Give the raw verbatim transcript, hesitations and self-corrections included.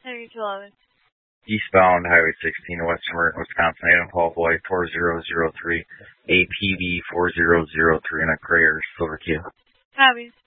Henry two eleven. Eastbound Highway sixteen, West Merton, Wisconsin, Adam Paul Boy, four zero zero three, A P B four zero zero three, and a Crayer Silver Key. Copy.